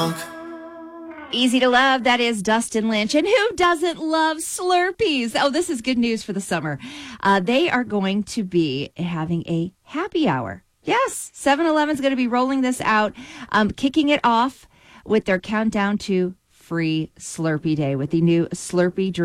Easy to love. That is Dustin Lynch. And who doesn't love Slurpees? Oh, this is good news for the summer. They are going to be having a happy hour. Yes, 7-Eleven is going to be rolling this out, kicking it off with their countdown to Free Slurpee Day with the new Slurpee drink.